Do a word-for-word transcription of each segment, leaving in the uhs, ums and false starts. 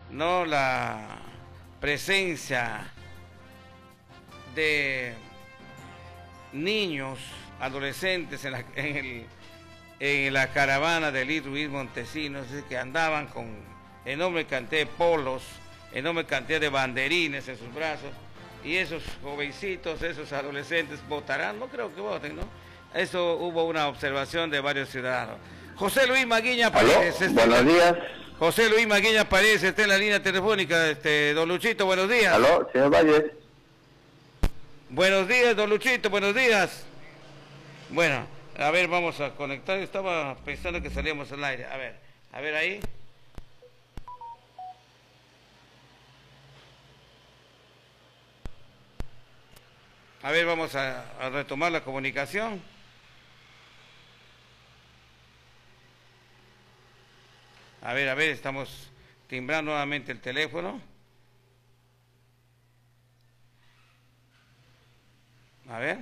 no la presencia de niños, adolescentes en la, en el, en la caravana de Luis Ruiz Montesinos, que andaban con enorme cantidad de polos, enorme cantidad de banderines en sus brazos, y esos jovencitos, esos adolescentes votarán, no creo que voten, ¿no? Eso hubo una observación de varios ciudadanos. José Luis Maguiña Paredes. Este, buenos días. José Luis Maguiña Paredes está en la línea telefónica. Este, don Luchito, buenos días. Aló, señor Valles. Buenos días, don Luchito, buenos días. Bueno, a ver, vamos a conectar. Estaba pensando que salíamos al aire. A ver, a ver ahí. A ver, vamos a, a retomar la comunicación. A ver, a ver, estamos timbrando nuevamente el teléfono. A ver.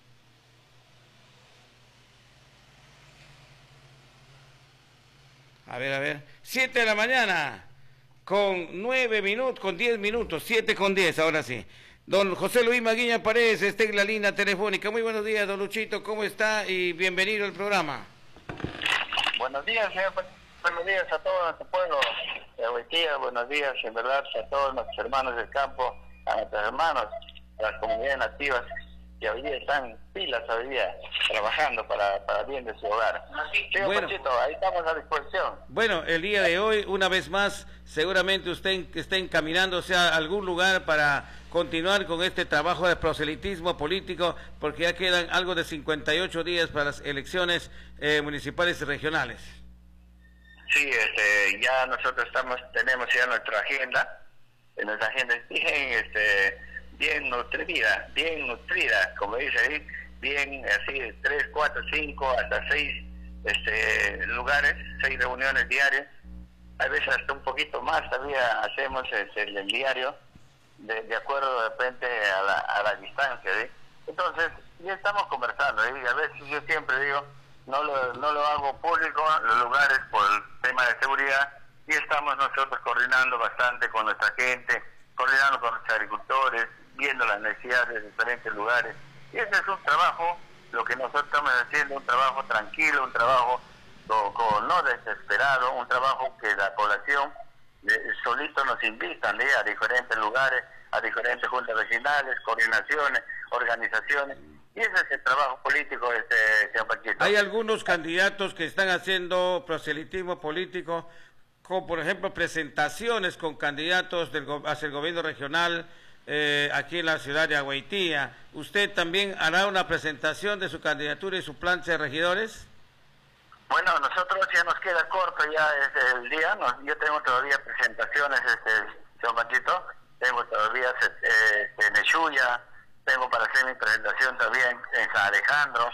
A ver, a ver. Siete de la mañana, con nueve minutos, con diez minutos, siete con diez, ahora sí. Don José Luis Maguiña Paredes está en la línea telefónica. Muy buenos días, don Luchito, ¿cómo está? Y bienvenido al programa. Buenos días, señor. Buenos días a todo nuestro pueblo de Huitía, buenos días, en verdad, a todos nuestros hermanos del campo, a nuestros hermanos, a las comunidades nativas que hoy día están pilas, hoy día, trabajando para, para el bien de su hogar. Señor Bueno, Panchito, ahí estamos a disposición. Bueno, el día de hoy, una vez más, seguramente usted esté encaminándose a algún lugar para continuar con este trabajo de proselitismo político, porque ya quedan algo de cincuenta y ocho días para las elecciones eh, municipales y regionales. Sí, este, ya nosotros estamos, tenemos ya nuestra agenda, nuestra agenda es bien, este, bien nutrida, bien nutrida, como dice ahí, bien así, tres, cuatro, cinco, hasta seis, este, lugares, seis reuniones diarias, a veces hasta un poquito más todavía hacemos este, el diario, de, de acuerdo de repente a la, a la distancia, ¿sí? Entonces, ya estamos conversando, ¿sí? A veces yo siempre digo, no lo, no lo hago público, los lugares por el tema de seguridad, y estamos nosotros coordinando bastante con nuestra gente, coordinando con los agricultores, viendo las necesidades de diferentes lugares, y ese es un trabajo, lo que nosotros estamos haciendo, un trabajo tranquilo, un trabajo con, con, no desesperado, un trabajo que la población eh, solito nos invitan ¿sí? a diferentes lugares, a diferentes juntas vecinales, coordinaciones, organizaciones. Y ese es el trabajo político, este, señor Paquito. Hay algunos candidatos que están haciendo proselitismo político, como por ejemplo presentaciones con candidatos del, hacia el gobierno regional eh, aquí en la ciudad de Agüitía. ¿Usted también hará una presentación de su candidatura y su plancha de regidores? Bueno, nosotros ya nos queda corto ya es el día. Nos, yo tengo todavía presentaciones, este, señor Paquito. Tengo todavía este, en Exuya. Tengo para hacer mi presentación todavía en, en San Alejandro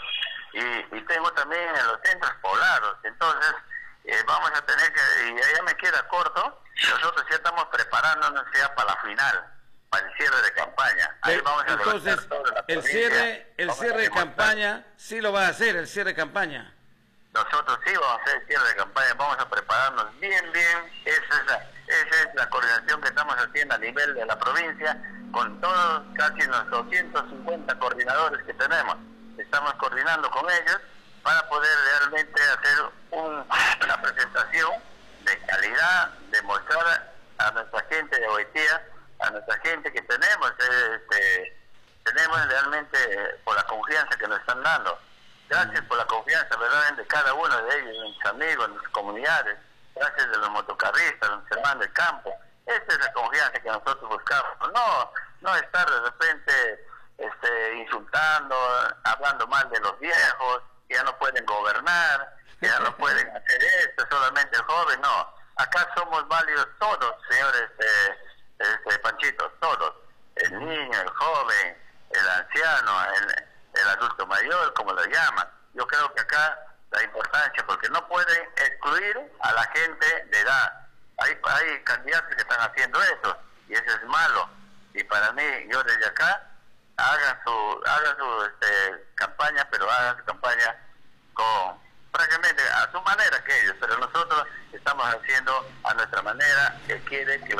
y, y tengo también en los centros poblados. Entonces, eh, vamos a tener que, y ya me queda corto, nosotros ya estamos preparándonos ya para la final, para el cierre de campaña. Ahí Pero, vamos a entonces, el cierre, el cierre de campaña, sí lo va a hacer, el cierre de campaña. Nosotros sí vamos a hacer el cierre de campaña, vamos a prepararnos bien, bien. Esa es la, esa es la coordinación que estamos haciendo a nivel de la provincia, con todos, casi los doscientos cincuenta coordinadores que tenemos. Estamos coordinando con ellos para poder realmente hacer un, una presentación de calidad, demostrar a nuestra gente de Huitía, a nuestra gente que tenemos, este, tenemos realmente eh, por la confianza que nos están dando. Gracias por la confianza, ¿verdad?, de cada uno de ellos, de mis amigos, de mis comunidades, gracias de los motocarristas, de los hermanos del campo. Esta es la confianza que nosotros buscamos. No, no estar de repente este, insultando, hablando mal de los viejos, que ya no pueden gobernar, que ya no pueden hacer esto, solamente el joven, no. Acá somos válidos todos, señores este, este, Panchito, todos. El niño, el joven, el anciano, el, el adulto mayor, como lo llaman. Yo creo que acá la importancia, porque no pueden excluir a la gente de edad. Hay, hay candidatos que están haciendo eso, y eso es malo. Y para mí, yo desde acá, hagan su, hagan su este, campaña, pero hagan su campaña con, prácticamente a su manera que ellos, pero nosotros estamos haciendo a nuestra manera, que quiere que